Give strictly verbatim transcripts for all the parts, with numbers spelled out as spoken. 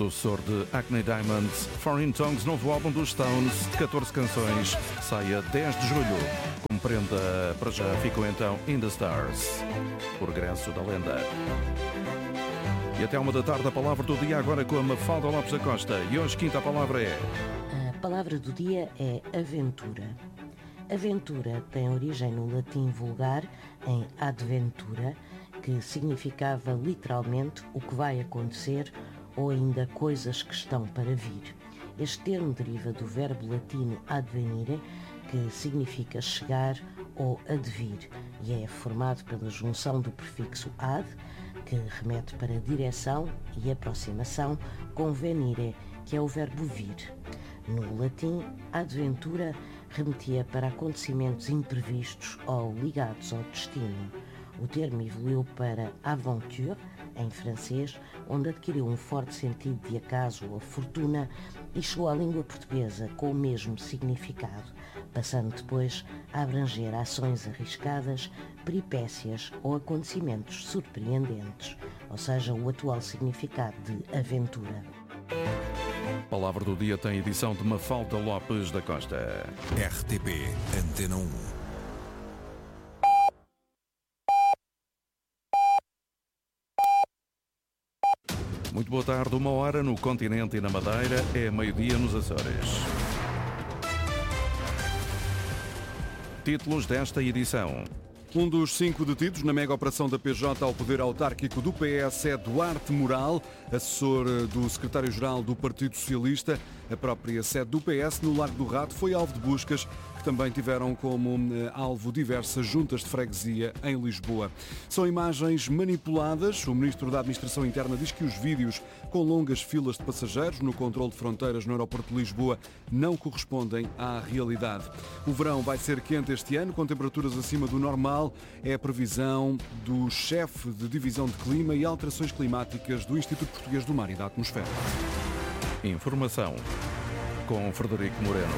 sucessor de Acne Diamonds, Foreign Tongues, novo álbum dos Stones, de catorze canções, sai a dez de julho. Como prenda, para já ficou então In The Stars, o regresso da lenda. E até uma da tarde, a palavra do dia agora com a Mafalda Lopes da Costa. E hoje, quinta, a palavra é... A palavra do dia é aventura. Aventura tem origem no latim vulgar, em adventura, que significava literalmente o que vai acontecer ou ainda coisas que estão para vir. Este termo deriva do verbo latino advenire, que significa chegar ou advir, e é formado pela junção do prefixo ad, que remete para direção e aproximação, com venire, que é o verbo vir. No latim, adventura remetia para acontecimentos imprevistos ou ligados ao destino. O termo evoluiu para aventure, em francês, onde adquiriu um forte sentido de acaso ou fortuna e chegou à língua portuguesa com o mesmo significado, passando depois a abranger ações arriscadas, peripécias ou acontecimentos surpreendentes, ou seja, o atual significado de aventura. Palavra do dia tem edição de Mafalda Lopes da Costa. R T P Antena um. Muito boa tarde, uma hora no continente e na Madeira, é meio-dia nos Açores. Títulos desta edição. Um dos cinco detidos na mega operação da P J ao poder autárquico do P S é Duarte Moral, assessor do secretário-geral do Partido Socialista. A própria sede do P S, no Largo do Rato, foi alvo de buscas que também tiveram como alvo diversas juntas de freguesia em Lisboa. São imagens manipuladas. O ministro da Administração Interna diz que os vídeos com longas filas de passageiros no controle de fronteiras no aeroporto de Lisboa não correspondem à realidade. O verão vai ser quente este ano, com temperaturas acima do normal. É a previsão do chefe de divisão de clima e alterações climáticas do Instituto Português do Mar e da Atmosfera. Informação com Frederico Moreno.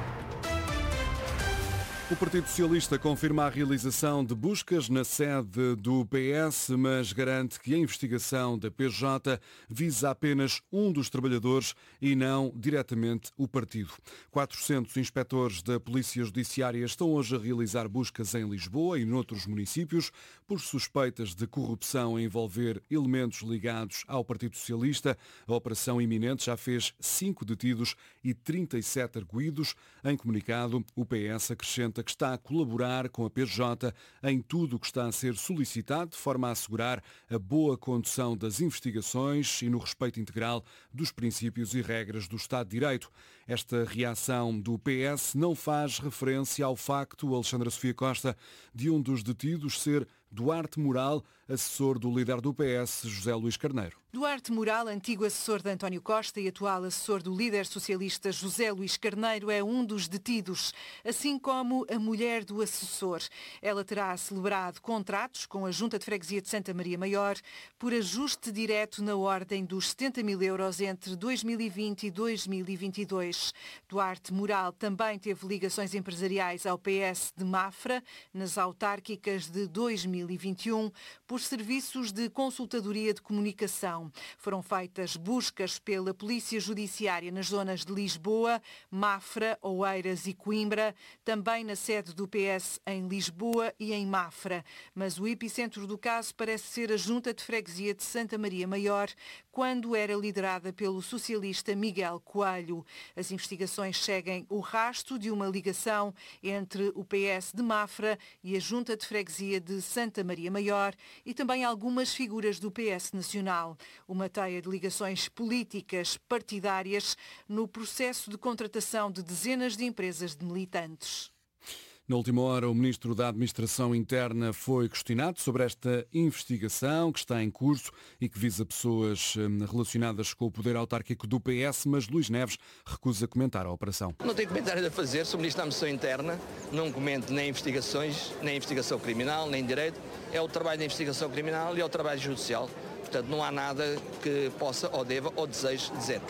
O Partido Socialista confirma a realização de buscas na sede do P S, mas garante que a investigação da P J visa apenas um dos trabalhadores e não diretamente o partido. quatrocentos inspectores da Polícia Judiciária estão hoje a realizar buscas em Lisboa e noutros municípios por suspeitas de corrupção a envolver elementos ligados ao Partido Socialista. A operação iminente já fez cinco detidos e trinta e sete arguidos. Em comunicado, o P S acrescenta que está a colaborar com a P J em tudo o que está a ser solicitado, de forma a assegurar a boa condução das investigações e no respeito integral dos princípios e regras do Estado de Direito. Esta reação do P S não faz referência ao facto, Alexandra Sofia Costa, de um dos detidos ser Duarte Moral, assessor do líder do P S, José Luís Carneiro. Duarte Moral, antigo assessor de António Costa e atual assessor do líder socialista José Luís Carneiro, é um dos detidos, assim como a mulher do assessor. Ela terá celebrado contratos com a Junta de Freguesia de Santa Maria Maior por ajuste direto na ordem dos setenta mil euros entre dois mil e vinte e dois mil e vinte e dois. Duarte Moral também teve ligações empresariais ao P S de Mafra, nas autárquicas de dois mil e vinte e um, por serviços de consultadoria de comunicação. Foram feitas buscas pela Polícia Judiciária nas zonas de Lisboa, Mafra, Oeiras e Coimbra, também na sede do P S em Lisboa e em Mafra. Mas o epicentro do caso parece ser a Junta de Freguesia de Santa Maria Maior, quando era liderada pelo socialista Miguel Coelho. As investigações seguem o rastro de uma ligação entre o P S de Mafra e a Junta de Freguesia de Santa Maria Maior e também algumas figuras do P S Nacional. Uma teia de ligações políticas partidárias no processo de contratação de dezenas de empresas de militantes. Na última hora, o Ministro da Administração Interna foi questionado sobre esta investigação que está em curso e que visa pessoas relacionadas com o poder autárquico do P S, mas Luís Neves recusa comentar a operação. Não tenho comentários a fazer sobre o Ministro da Administração Interna, não comento nem investigações, nem investigação criminal, nem direito. É o trabalho da investigação criminal e é o trabalho judicial. Portanto, não há nada que possa ou deva ou deseje dizer.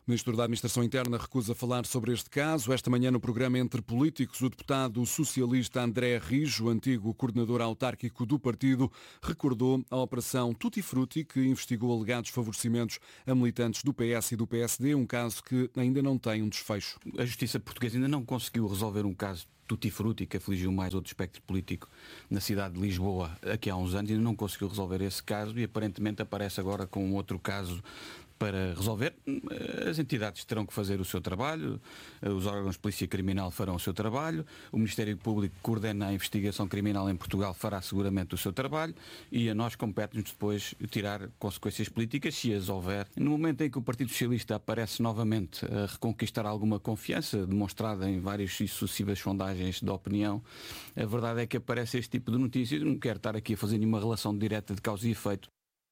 O Ministro da Administração Interna recusa falar sobre este caso. Esta manhã, no programa Entre Políticos, o deputado socialista André Rijo, antigo coordenador autárquico do partido, recordou a operação Tutti Frutti, que investigou alegados favorecimentos a militantes do P S e do P S D, um caso que ainda não tem um desfecho. A justiça portuguesa ainda não conseguiu resolver um caso Tutti Frutti, que afligiu mais outro espectro político na cidade de Lisboa aqui há uns anos, ainda não conseguiu resolver esse caso e aparentemente aparece agora com outro caso para resolver. As entidades terão que fazer o seu trabalho, os órgãos de polícia criminal farão o seu trabalho, o Ministério Público que coordena a investigação criminal em Portugal fará seguramente o seu trabalho e a nós compete-nos depois tirar consequências políticas, se as houver. No momento em que o Partido Socialista aparece novamente a reconquistar alguma confiança, demonstrada em várias e sucessivas sondagens de opinião, a verdade é que aparece este tipo de notícias. Não quero estar aqui a fazer nenhuma relação direta de causa e efeito.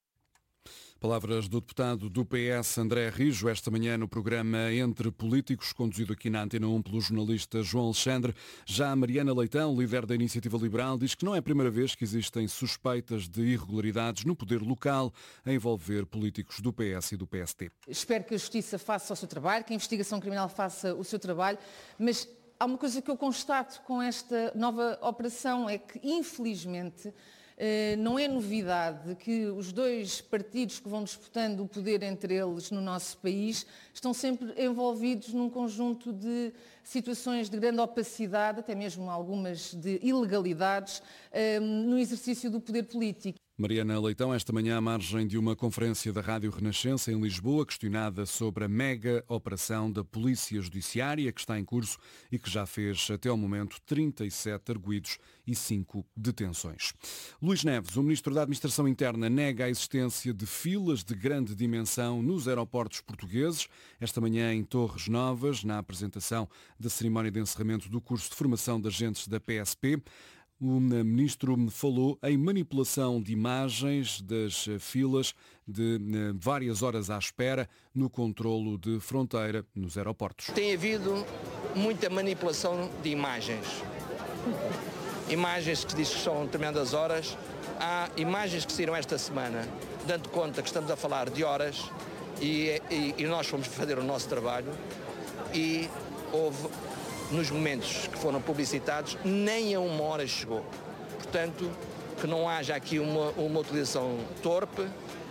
Palavras do deputado do P S, André Rijo, esta manhã no programa Entre Políticos, conduzido aqui na Antena um pelo jornalista João Alexandre. Já a Mariana Leitão, líder da Iniciativa Liberal, diz que não é a primeira vez que existem suspeitas de irregularidades no poder local a envolver políticos do P S e do P S D. Espero que a Justiça faça o seu trabalho, que a investigação criminal faça o seu trabalho, mas há uma coisa que eu constato com esta nova operação, é que, infelizmente, não é novidade que os dois partidos que vão disputando o poder entre eles no nosso país estão sempre envolvidos num conjunto de situações de grande opacidade, até mesmo algumas de ilegalidades, no exercício do poder político. Mariana Leitão, esta manhã à margem de uma conferência da Rádio Renascença em Lisboa, questionada sobre a mega operação da Polícia Judiciária que está em curso e que já fez até ao momento trinta e sete arguidos e cinco detenções. Luís Neves, o Ministro da Administração Interna, nega a existência de filas de grande dimensão nos aeroportos portugueses. Esta manhã em Torres Novas, na apresentação da cerimónia de encerramento do curso de formação de agentes da P S P, o Ministro falou em manipulação de imagens das filas de várias horas à espera no controlo de fronteira nos aeroportos. Tem havido muita manipulação de imagens. Imagens que diz que são tremendas horas. Há imagens que saíram esta semana, dando conta que estamos a falar de horas e, e, e nós fomos fazer o nosso trabalho e houve... nos momentos que foram publicitados, nem a uma hora chegou. Portanto, que não haja aqui uma, uma utilização torpe,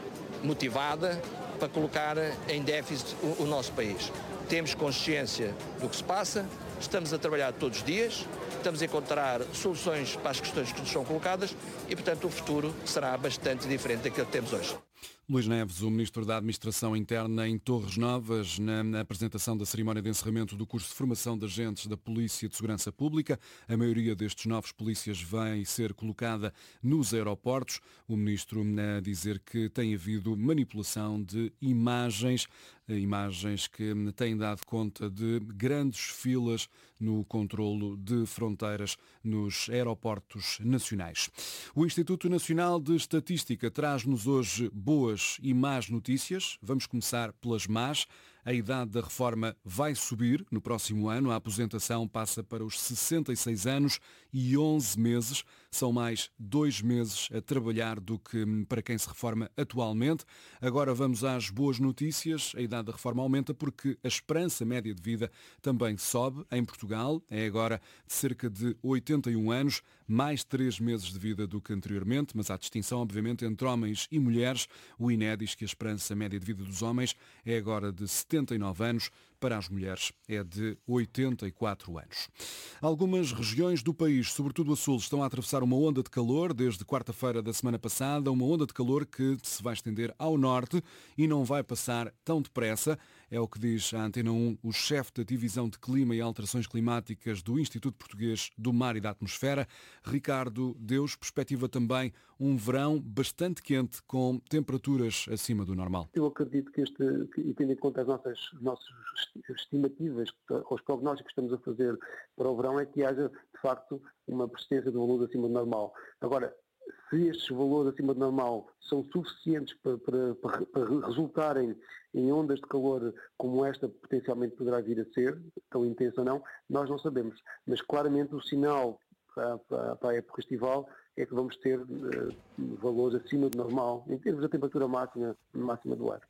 motivada, para colocar em déficit o, o nosso país. Temos consciência do que se passa, estamos a trabalhar todos os dias, estamos a encontrar soluções para as questões que nos são colocadas e, portanto, o futuro será bastante diferente daquilo que temos hoje. Luís Neves, o Ministro da Administração Interna em Torres Novas, na apresentação da cerimónia de encerramento do curso de formação de agentes da Polícia de Segurança Pública. A maioria destes novos polícias vai ser colocada nos aeroportos. O Ministro a dizer que tem havido manipulação de imagens, imagens que têm dado conta de grandes filas no controlo de fronteiras nos aeroportos nacionais. O Instituto Nacional de Estatística traz-nos hoje boas e más notícias. Vamos começar pelas más. A idade da reforma vai subir no próximo ano. A aposentação passa para os sessenta e seis anos e onze meses. São mais dois meses a trabalhar do que para quem se reforma atualmente. Agora vamos às boas notícias. A idade da reforma aumenta porque a esperança média de vida também sobe em Portugal. É agora de cerca de oitenta e um anos, mais três meses de vida do que anteriormente, mas há distinção, obviamente, entre homens e mulheres. O I N E diz que a esperança média de vida dos homens é agora de setenta e nove anos, para as mulheres é de oitenta e quatro anos. Algumas regiões do país, sobretudo a sul, estão a atravessar uma onda de calor desde quarta-feira da semana passada, uma onda de calor que se vai estender ao norte e não vai passar tão depressa. É o que diz a Antena um o chefe da Divisão de Clima e Alterações Climáticas do Instituto Português do Mar e da Atmosfera. Ricardo Deus perspectiva também um verão bastante quente com temperaturas acima do normal. Eu acredito que este, e tendo em conta as nossas, nossas estimativas, os prognósticos que estamos a fazer para o verão, é que haja de facto uma persistência de valores acima do normal. Agora, se estes valores acima do normal são suficientes para, para, para, para resultarem em ondas de calor como esta potencialmente poderá vir a ser, tão intensa ou não, nós não sabemos. Mas claramente o sinal para, para, para a época estival é que vamos ter uh, valores acima do normal em termos da temperatura máxima, máxima do ar.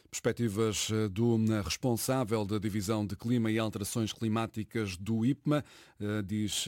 Perspectivas do responsável da Divisão de Clima e Alterações Climáticas do I P M A, diz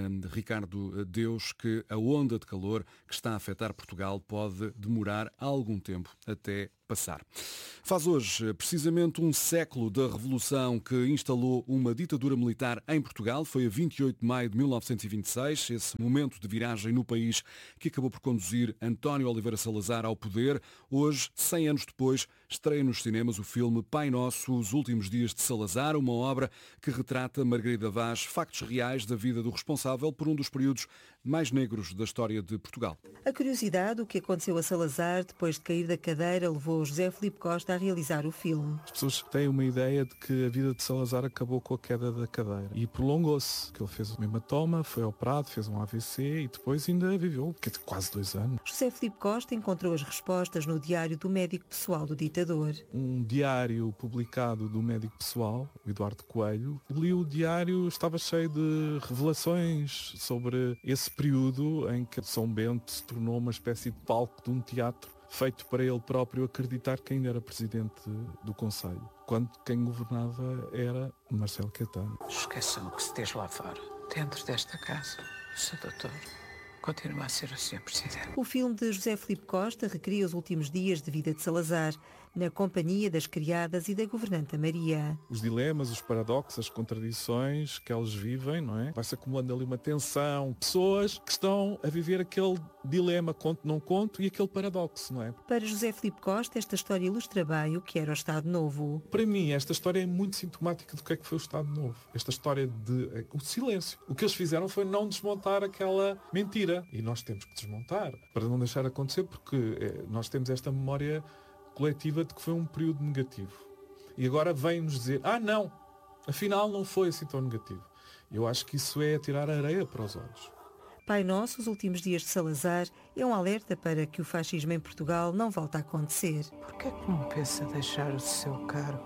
Ricardo Deus que a onda de calor que está a afetar Portugal pode demorar algum tempo até passar. Faz hoje precisamente um século da revolução que instalou uma ditadura militar em Portugal. Foi a vinte e oito de maio de mil novecentos e vinte e seis, esse momento de viragem no país que acabou por conduzir António Oliveira Salazar ao poder. Hoje, cem anos depois, estreia nos cinemas o filme Pai Nosso, Os Últimos Dias de Salazar, uma obra que retrata Margarida Vaz, factos reais da vida do responsável por um dos períodos mais negros da história de Portugal. A curiosidade, o que aconteceu a Salazar depois de cair da cadeira, levou José Filipe Costa a realizar o filme. As pessoas têm uma ideia de que a vida de Salazar acabou com a queda da cadeira e prolongou-se, que ele fez um hematoma, foi operado, fez um A V C e depois ainda viveu quase dois anos. José Filipe Costa encontrou as respostas no diário do médico pessoal do ditador. Um diário publicado do médico pessoal, o Eduardo Coelho. Li o diário, estava cheio de revelações sobre esse período em que São Bento se tornou uma espécie de palco de um teatro feito para ele próprio acreditar que ainda era presidente do Conselho, quando quem governava era Marcelo Caetano. Esqueçam que se esteja lá fora, dentro desta casa, o seu doutor continua a ser o senhor Presidente. O filme de José Filipe Costa recria os últimos dias de vida de Salazar, na companhia das criadas e da governanta Maria. Os dilemas, os paradoxos, as contradições que eles vivem, não é? Vai-se acumulando ali uma tensão. Pessoas que estão a viver aquele dilema, conto, não conto, e aquele paradoxo, não é? Para José Filipe Costa, esta história ilustra bem o que era o Estado Novo. Para mim, esta história é muito sintomática do que é que foi o Estado Novo. Esta história de... o silêncio. O que eles fizeram foi não desmontar aquela mentira. E nós temos que desmontar para não deixar acontecer, porque é, nós temos esta memória coletiva de que foi um período negativo. E agora vem-nos dizer, ah não, afinal não foi assim tão negativo. Eu acho que isso é tirar areia para os olhos. Pai Nosso, Os Últimos Dias de Salazar, é um alerta para que o fascismo em Portugal não volte a acontecer. Por que é que não pensa deixar o seu cargo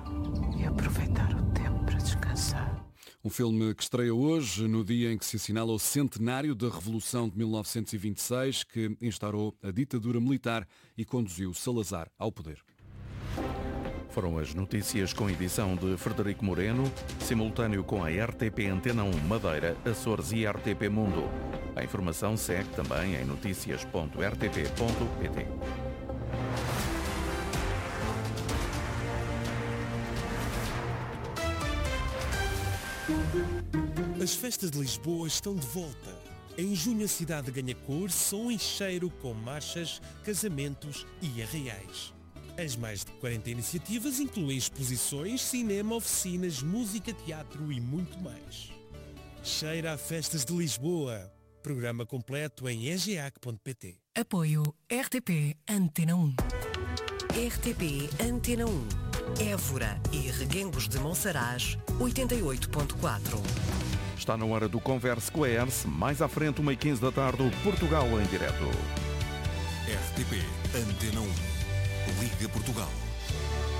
e aproveitar o tempo para descansar? Um filme que estreia hoje, no dia em que se assinala o centenário da Revolução de mil novecentos e vinte e seis, que instaurou a ditadura militar e conduziu Salazar ao poder. Foram as notícias com edição de Frederico Moreno, simultâneo com a R T P Antena um Madeira, Açores e R T P Mundo. A informação segue também em notícias ponto r t p ponto p t. As festas de Lisboa estão de volta. Em junho a cidade ganha cor, som e cheiro com marchas, casamentos e arraiais. As mais de quarenta iniciativas incluem exposições, cinema, oficinas, música, teatro e muito mais. Cheira a Festas de Lisboa. Programa completo em e g a c ponto p t. Apoio R T P Antena um. R T P Antena um. Évora e Reguengos de Monsaraz, oitenta e oito ponto quatro. Está na hora do Converse com a E R S. Mais à frente, uma e quinze da tarde, Portugal em direto. R T P Antena um. Liga Portugal.